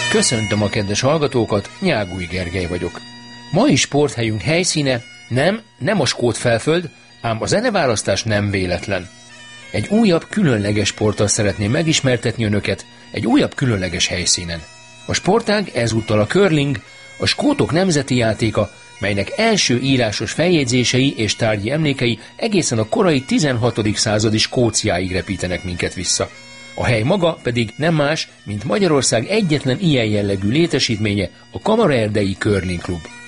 Köszöntöm a kedves hallgatókat, Nyágúj Gergely vagyok. Mai sporthelyünk helyszíne nem a Skót-felföld, ám a zeneválasztás nem véletlen. Egy újabb, különleges sporttal szeretném megismertetni önöket, egy újabb, különleges helyszínen. A sportág ezúttal a curling, a skótok nemzeti játéka, melynek első írásos feljegyzései és tárgyi emlékei egészen a korai 16. századi Skóciáig repítenek minket vissza. A hely maga pedig nem más, mint Magyarország egyetlen ilyen jellegű létesítménye, a Kamaraerdei Curling Klub.